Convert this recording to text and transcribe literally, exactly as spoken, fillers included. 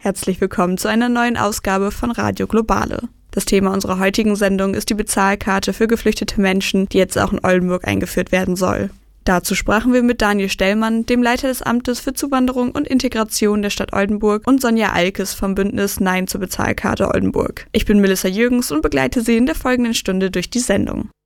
Herzlich willkommen zu einer neuen Ausgabe von Radio Globale. Das Thema unserer heutigen Sendung ist die Bezahlkarte für geflüchtete Menschen, die jetzt auch in Oldenburg eingeführt werden soll. Dazu sprachen wir mit Daniel Stellmann, dem Leiter des Amtes für Zuwanderung und Integration der Stadt Oldenburg, und Sonja Alkes vom Bündnis Nein zur Bezahlkarte Oldenburg. Ich bin Melissa Jürgens und begleite Sie in der folgenden Stunde durch die Sendung.